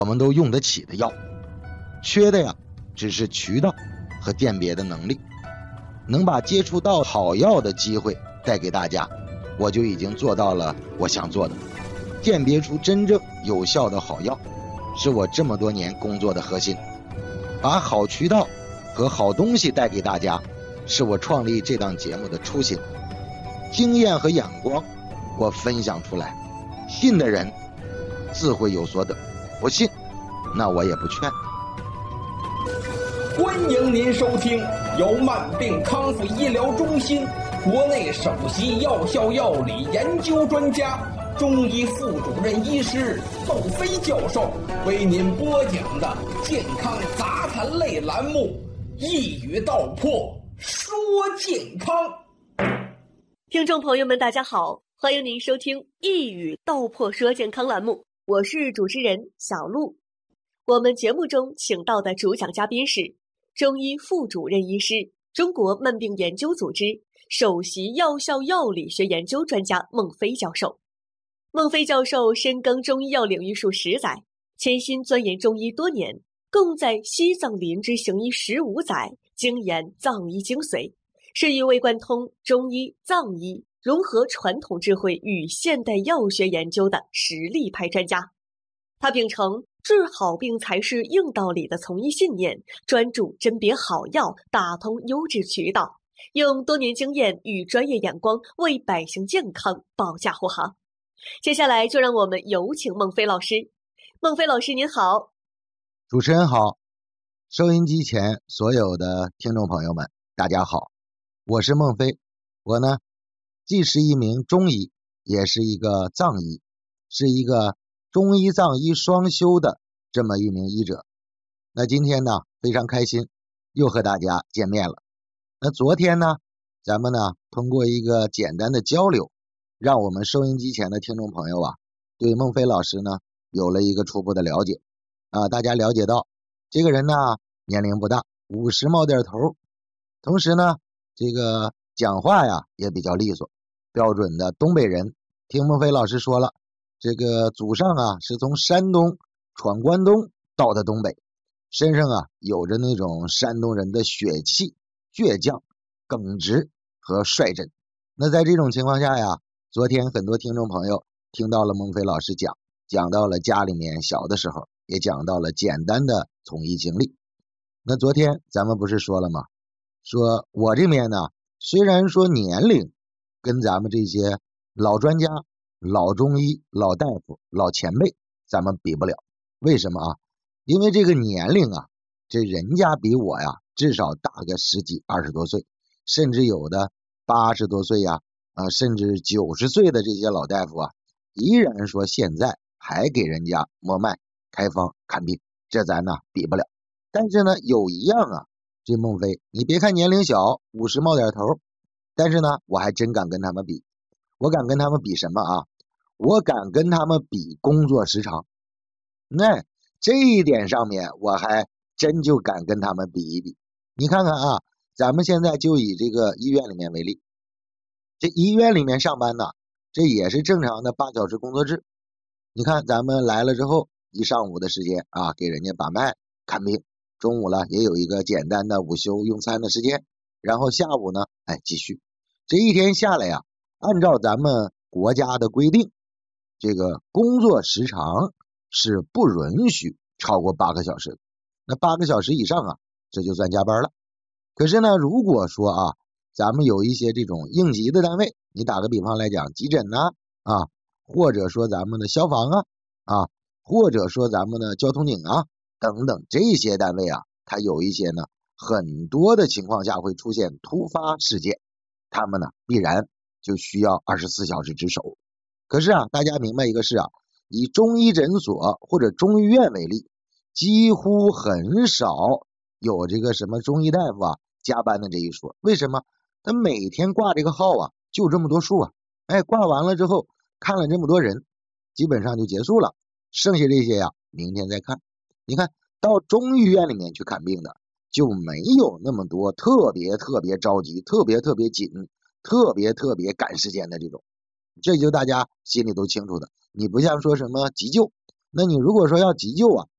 我们都用得起的药，缺的呀只是渠道和鉴别的能力。能把接触到好药的机会带给大家，我就已经做到了我想做的。鉴别出真正有效的好药，是我这么多年工作的核心。把好渠道和好东西带给大家，是我创立这档节目的初心。经验和眼光我分享出来，信的人自会有所得，不信那我也不劝。 欢迎您收听由慢病康复医疗中心国内首席药效药理研究专家、中医副主任医师窦飞教授为您播讲的健康杂谈类栏目《一语道破说健康》。 听众朋友们大家好，欢迎您收听《一语道破说健康》栏目，我是主持人小璐。我们节目中请到的主讲嘉宾是中医副主任医师、中国慢病研究组织首席药效药理学研究专家孟飞教授。孟飞教授深耕中医药领域数10载，潜心钻研中医多年，共在西藏林芝行医15载，精研藏医精髓，是一位贯通中医、藏医，融合传统智慧与现代药学研究的实力派专家。他秉承治好病才是硬道理的从医信念，专注甄别好药，打通优质渠道，用多年经验与专业眼光为百姓健康保驾护航。接下来就让我们有请孟飞老师。孟飞老师您好。 主持人好，收音机前所有的听众朋友们大家好，我是孟飞。我呢既是一名中医，也是一个藏医，是一个中医藏医双修的这么一名医者。那今天呢非常开心又和大家见面了。那昨天呢咱们呢通过一个简单的交流，让我们收音机前的听众朋友啊对孟飞老师呢有了一个初步的了解大家了解到这个人呢年龄不大，50冒点头，同时呢这个讲话呀也比较利索，标准的东北人。听孟飞老师说了，这个祖上啊是从山东闯关东到的东北，身上啊有着那种山东人的血气、倔强、耿直和率真。那在这种情况下呀，昨天很多听众朋友听到了孟飞老师讲到了家里面小的时候，也讲到了简单的从医经历。那昨天咱们不是说了吗？说我这边呢，虽然说年龄跟咱们这些老专家、老中医、老大夫、老前辈咱们比不了。为什么啊？因为这个年龄啊，这人家比我呀至少大个10几20多岁，甚至有的80多岁呀甚至90岁的这些老大夫啊，依然说现在还给人家摸脉、开方、看病，这咱呢比不了。但是呢有一样啊，这孟飞你别看年龄小，50冒点头，但是呢我还真敢跟他们比。我敢跟他们比什么啊？我敢跟他们比工作时长。那这一点上面我还真就敢跟他们比一比。你看看啊，咱们现在就以这个医院里面为例，这医院里面上班呢，这也是正常的8小时工作制。你看咱们来了之后，一上午的时间啊，给人家把脉看病，中午了也有一个简单的午休用餐的时间，然后下午呢继续。这一天下来呀，按照咱们国家的规定，这个工作时长是不允许超过8个小时。那8个小时以上啊，这就算加班了。可是呢，如果说啊，咱们有一些这种应急的单位，你打个比方来讲，急诊呐或者说咱们的消防或者说咱们的交通警等等这些单位啊，它有一些呢，很多的情况下会出现突发事件，他们呢必然就需要24小时值守。可是啊，大家明白一个事啊，以中医诊所或者中医院为例，几乎很少有这个什么中医大夫加班的这一说。为什么？他每天挂这个号就这么多数挂完了之后看了这么多人，基本上就结束了，剩下这些明天再看。你看到中医院里面去看病的，就没有那么多特别着急、特别紧、特别赶时间的这种。这就大家心里都清楚的。你不像说什么急救，那你如果说要急救